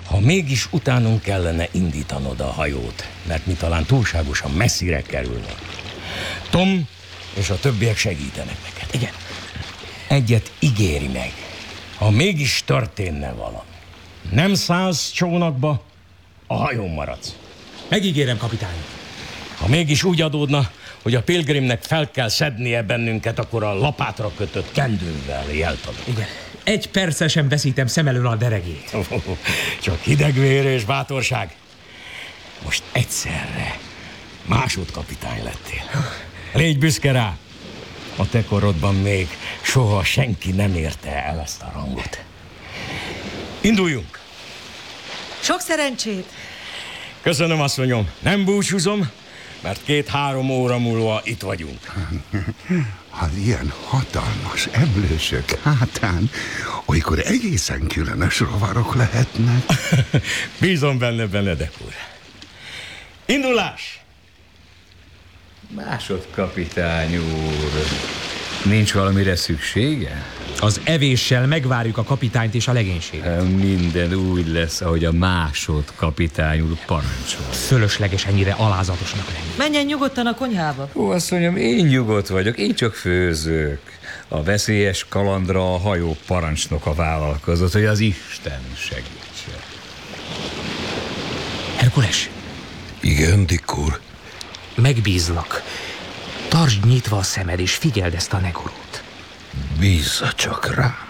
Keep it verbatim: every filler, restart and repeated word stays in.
Ha mégis utánunk kellene indítanod a hajót, mert mi talán túlságosan messzire kerülnek, Tom és a többiek segítenek neked. Igen. Egyet ígéri meg, ha mégis történne valami. Nem szállsz csónakba, a hajón maradsz. Megígérem, kapitány. Ha mégis úgy adódna, hogy a Pilgrimnek fel kell szednie bennünket, akkor a lapátra kötött kendővel jelt adok. Igen. Egy perccel sem veszítem szem elől a deregét. Csak hidegvér és bátorság. Most egyszerre másodkapitány lettél. Légy büszke rá. A te korodban még soha senki nem érte el ezt a rangot. Induljunk! Sok szerencsét! Köszönöm, asszonyom. Nem búcsúzom, mert két-három óra múlva itt vagyunk. Az ilyen hatalmas emlősök hátán olykor egészen különös rovarok lehetnek. Bízom benne, Benedek úr. Indulás! Másodkapitány úr, nincs valamire szüksége? Az evéssel megvárjuk a kapitányt és a legénységet. Minden úgy lesz, ahogy a másodkapitány úr parancsol. Fölösleges ennyire alázatosnak lenni. Menjen nyugodtan a konyhába. Ó, azt mondjam, én nyugodt vagyok, én csak főzök. A veszélyes kalandra a hajó parancsnoka vállalkozott, hogy az Isten segítse. Herkules, Igen, Dick úr. megbízlak. Tartsd nyitva a szemed és figyeld ezt a negorót. Bízza csak rám.